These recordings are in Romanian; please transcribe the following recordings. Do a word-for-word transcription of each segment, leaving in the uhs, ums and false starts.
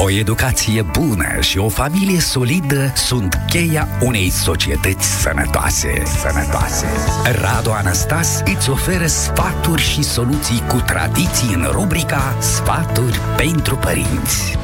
O educație bună și o familie solidă sunt cheia unei societăți sănătoase. Sănătoase. Radu Anastas îți oferă sfaturi și soluții cu tradiții în rubrica Sfaturi pentru părinți.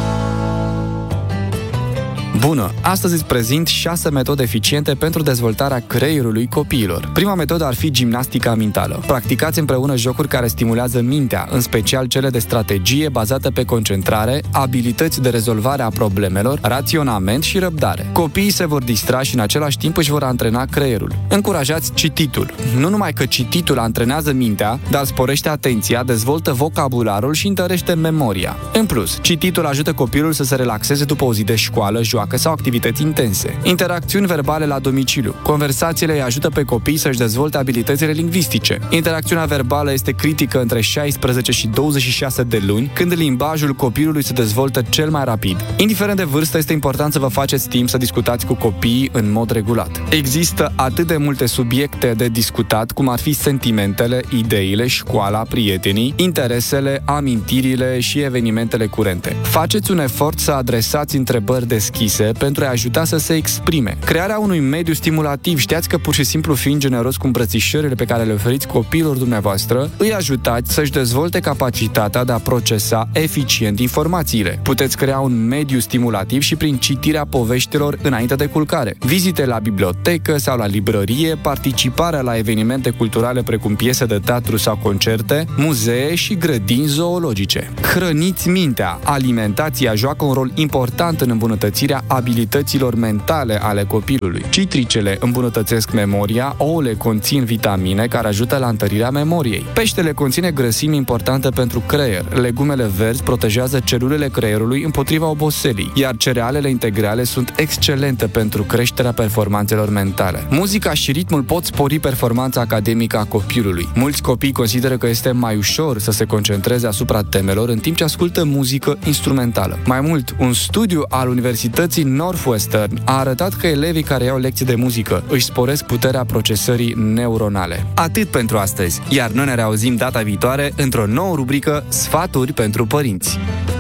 Bună! Astăzi îți prezint șase metode eficiente pentru dezvoltarea creierului copiilor. Prima metodă ar fi gimnastica mentală. Practicați împreună jocuri care stimulează mintea, în special cele de strategie bazată pe concentrare, abilități de rezolvare a problemelor, raționament și răbdare. Copiii se vor distra și în același timp își vor antrena creierul. Încurajați cititul. Nu numai că cititul antrenează mintea, dar sporește atenția, dezvoltă vocabularul și întărește memoria. În plus, cititul ajută copilul să se relaxeze după o zi de școală, joacă sau activități intense. Interacțiuni verbale la domiciliu. Conversațiile îi ajută pe copii să-și dezvolte abilitățile lingvistice. Interacțiunea verbală este critică între șaisprezece și douăzeci și șase de luni, când limbajul copilului se dezvoltă cel mai rapid. Indiferent de vârstă, este important să vă faceți timp să discutați cu copiii în mod regulat. Există atât de multe subiecte de discutat, cum ar fi sentimentele, ideile, școala, prietenii, interesele, amintirile și evenimentele curente. Faceți un efort să adresați întrebări deschise pentru a ajuta să se exprime. Crearea unui mediu stimulativ. Știați că pur și simplu fiind generos cu îmbrățișările pe care le oferiți copiilor dumneavoastră, îi ajutați să-și dezvolte capacitatea de a procesa eficient informațiile. Puteți crea un mediu stimulativ și prin citirea poveștilor înainte de culcare. Vizite la bibliotecă sau la librărie, participarea la evenimente culturale precum piese de teatru sau concerte, muzee și grădini zoologice. Hrăniți mintea. Alimentația joacă un rol important în îmbunătățirea abilităților mentale ale copilului. Citricele îmbunătățesc memoria, ouăle conțin vitamine care ajută la întărirea memoriei. Peștele conține grăsimi importante pentru creier. Legumele verzi protejează celulele creierului împotriva oboselii, iar cerealele integrale sunt excelente pentru creșterea performanțelor mentale. Muzica și ritmul pot spori performanța academică a copilului. Mulți copii consideră că este mai ușor să se concentreze asupra temelor în timp ce ascultă muzică instrumentală. Mai mult, un studiu al Universității Northwestern a arătat că elevii care iau lecții de muzică își sporesc puterea procesării neuronale. Atât pentru astăzi, iar noi ne reauzim data viitoare într-o nouă rubrică Sfaturi pentru părinți.